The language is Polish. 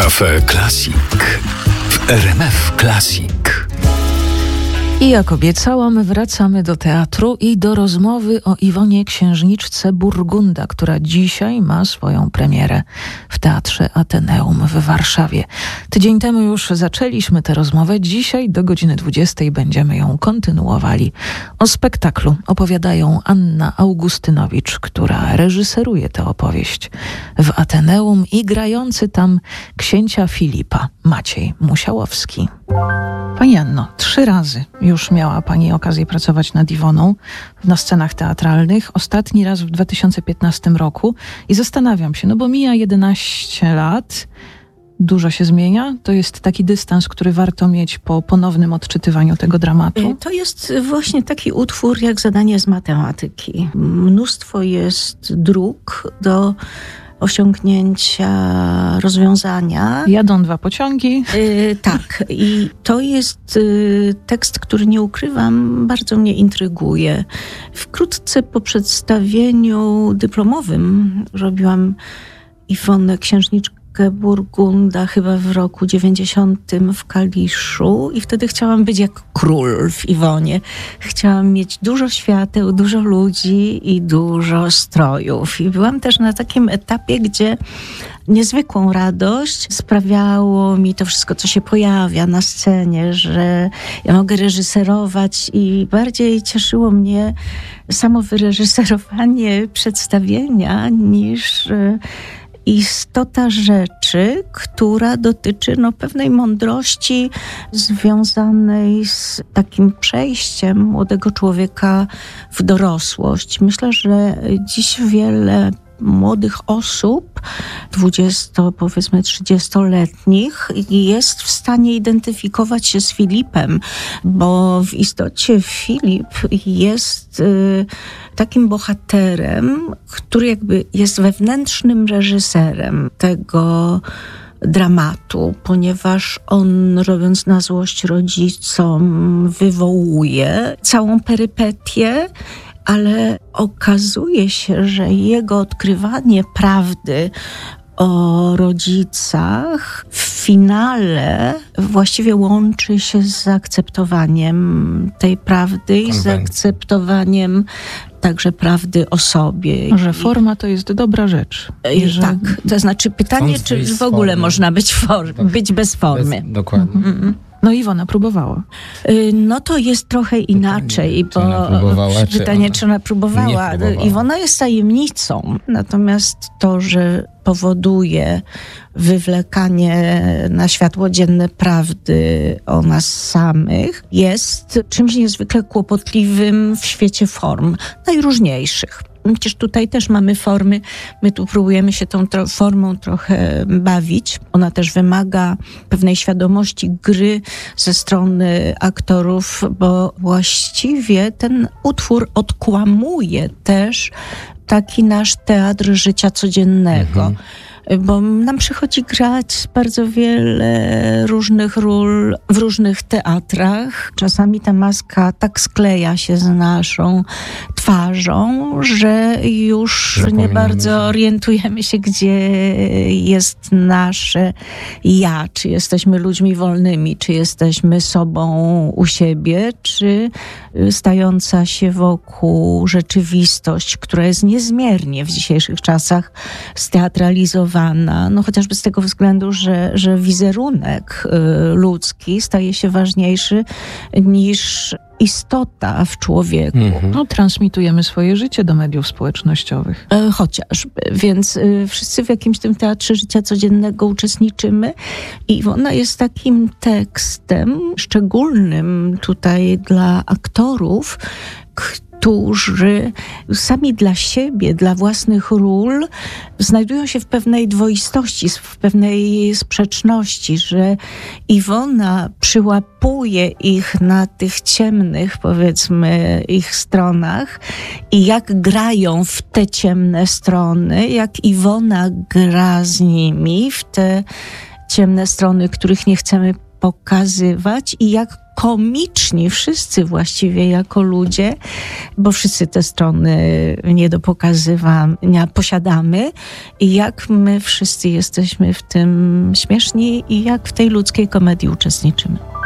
Cafe Classic w RMF Classic. I jak obiecałam, wracamy do teatru i do rozmowy o Iwonie Księżniczce Burgunda, która dzisiaj ma swoją premierę w Teatrze Ateneum w Warszawie. Tydzień temu już zaczęliśmy tę rozmowę. Dzisiaj do godziny 20 będziemy ją kontynuowali. O spektaklu opowiadają Anna Augustynowicz, która reżyseruje tę opowieść w Ateneum, i grający tam księcia Filipa Maciej Musiałowski. Pani Anno, 3 razy już miała Pani okazję pracować nad Iwoną na scenach teatralnych. Ostatni raz w 2015 roku. I zastanawiam się, bo mija 11 lat, dużo się zmienia. To jest taki dystans, który warto mieć po ponownym odczytywaniu tego dramatu. To jest właśnie taki utwór jak zadanie z matematyki. Mnóstwo jest dróg do osiągnięcia rozwiązania. Jadą 2 pociągi. Tak. I to jest tekst, który, nie ukrywam, bardzo mnie intryguje. Wkrótce po przedstawieniu dyplomowym robiłam Iwonę Księżniczkę Burgunda chyba w roku 90 w Kaliszu i wtedy chciałam być jak król w Iwonie. Chciałam mieć dużo świateł, dużo ludzi i dużo strojów. I byłam też na takim etapie, gdzie niezwykłą radość sprawiało mi to wszystko, co się pojawia na scenie, że ja mogę reżyserować, i bardziej cieszyło mnie samo wyreżyserowanie przedstawienia niż istota rzeczy, która dotyczy pewnej mądrości związanej z takim przejściem młodego człowieka w dorosłość. Myślę, że dziś wiele młodych osób, 30-letnich, jest w stanie identyfikować się z Filipem, bo w istocie Filip jest takim bohaterem, który jakby jest wewnętrznym reżyserem tego dramatu, ponieważ on, robiąc na złość rodzicom, wywołuje całą perypetię, ale okazuje się, że jego odkrywanie prawdy o rodzicach w finale właściwie łączy się z zaakceptowaniem tej prawdy i z zaakceptowaniem także prawdy o sobie. Że forma to jest dobra rzecz. Tak, to znaczy pytanie, czy w ogóle można być bez formy. Dokładnie. No Iwona próbowała. To jest trochę inaczej, bo pytanie, czy ona próbowała. Iwona jest tajemnicą, natomiast to, że powoduje wywlekanie na światło dzienne prawdy o nas samych, jest czymś niezwykle kłopotliwym w świecie form najróżniejszych. Przecież tutaj też mamy formy, my tu próbujemy się tą formą trochę bawić. Ona też wymaga pewnej świadomości gry ze strony aktorów, bo właściwie ten utwór odkłamuje też taki nasz teatr życia codziennego. Bo nam przychodzi grać bardzo wiele różnych ról w różnych teatrach. Czasami ta maska tak skleja się z naszą twarzą, że już nie bardzo orientujemy się, gdzie jest nasze ja. Czy jesteśmy ludźmi wolnymi, czy jesteśmy sobą u siebie, czy stająca się wokół rzeczywistość, która jest niezmiernie w dzisiejszych czasach steatralizowana. Chociażby z tego względu, że wizerunek ludzki staje się ważniejszy niż istota w człowieku. Transmitujemy swoje życie do mediów społecznościowych. Chociażby. Więc wszyscy w jakimś tym teatrze życia codziennego uczestniczymy i ona jest takim tekstem szczególnym tutaj dla aktorów, którzy sami dla siebie, dla własnych ról znajdują się w pewnej dwoistości, w pewnej sprzeczności, że Iwona przyłapuje ich na tych ciemnych, powiedzmy, ich stronach i jak grają w te ciemne strony, jak Iwona gra z nimi w te ciemne strony, których nie chcemy pokazywać, i jak komiczni wszyscy właściwie jako ludzie, bo wszyscy te strony niedopokazywania posiadamy i jak my wszyscy jesteśmy w tym śmieszni i jak w tej ludzkiej komedii uczestniczymy.